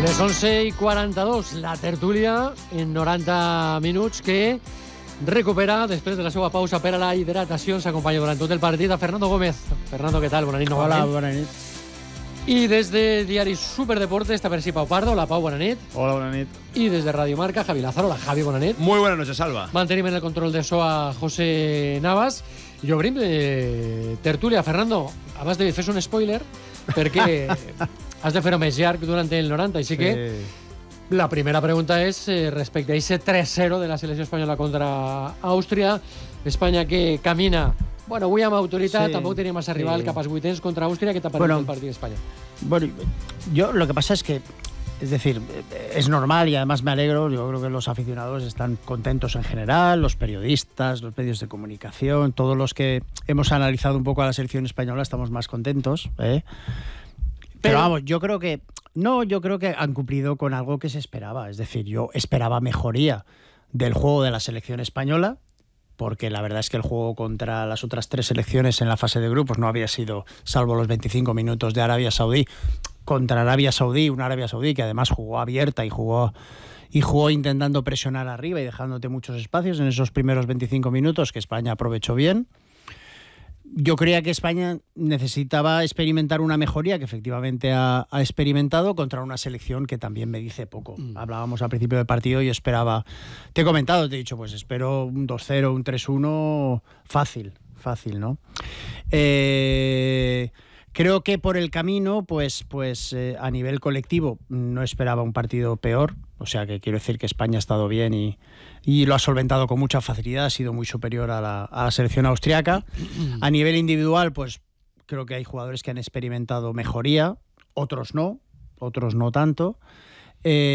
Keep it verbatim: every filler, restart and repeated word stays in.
Les onze i quaranta-dos, la tertúlia en noranta minuts que recupera després de la seva pausa per a la hidratació. Ens acompanya durant tot el partit a Fernando Gómez. Fernando, què tal? Bona nit. Hola, bona nit. I des de Diari Superdeporte està per si Pau Pardo. Hola, Pau, bona nit. Hola, bona nit. I des de Radio Marca, Javi Lázaro. Hola, Javi, bona nit. Muy buenas noches, Salva. Mantenim en el control de so a José Navas. I obrim de tertúlia. Fernando, abans de fer un spoiler, perquè has de fer-ho més llarg durant el noranta, així que sí. La primera pregunta és eh, respecte a ese tres cero de la selecció espanyola contra Àustria. Espanya que camina, bueno, avui amb autoritat, sí, tampoc tenia massa rival, sí, cap als vuitens contra Àustria. ¿Qué te ha parecido bueno, el partido de España? Bueno, yo lo que pasa es que, es decir, es normal y además me alegro. Yo creo que los aficionados están contentos en general, los periodistas, los medios de comunicación, todos los que hemos analizado un poco a la selección española estamos más contentos, ¿eh? Pero, Pero vamos, yo creo que no, yo creo que han cumplido con algo que se esperaba. Es decir, yo esperaba mejoría del juego de la selección española, porque la verdad es que el juego contra las otras tres selecciones en la fase de grupos no había sido, salvo los veinticinco minutos de Arabia Saudí, contra Arabia Saudí, una Arabia Saudí que además jugó abierta y jugó, y jugó intentando presionar arriba y dejándote muchos espacios en esos primeros veinticinco minutos que España aprovechó bien. Yo creía que España necesitaba experimentar una mejoría que efectivamente ha, ha experimentado contra una selección que también me dice poco. Mm. Hablábamos al principio del partido y esperaba... Te he comentado, te he dicho, pues espero un dos cero, un tres uno fácil, fácil, ¿no? Eh... Creo que por el camino, pues, pues eh, a nivel colectivo no esperaba un partido peor. O sea que quiero decir que España ha estado bien y, y lo ha solventado con mucha facilidad. Ha sido muy superior a la, a la selección austriaca. A nivel individual, pues creo que hay jugadores que han experimentado mejoría, otros no, otros no tanto. Eh,